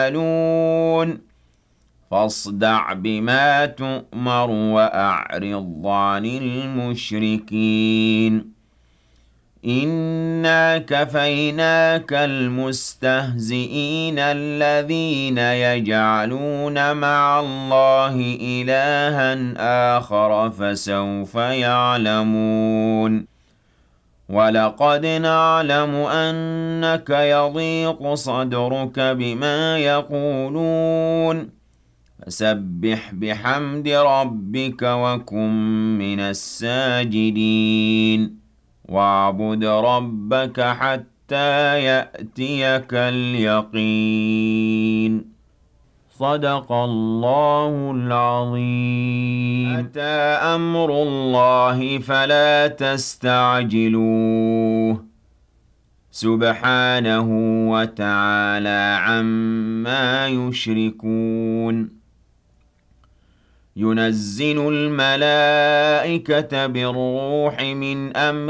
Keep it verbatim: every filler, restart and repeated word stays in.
يعملون فاصدع بما تؤمر وأعرض عن المشركين إنا كفيناك المستهزئين الذين يجعلون مع الله إلها آخر فسوف يعلمون ولقد نعلم أنك يضيق صدرك بما يقولون فسبح بحمد ربك وكن من الساجدين واعبد ربك حتى يأتيك اليقين صدق الله العظيم أتى أمر الله فلا تستعجلوه سبحانه وتعالى عما يشركون ينزل الملائكة بالروح من أمره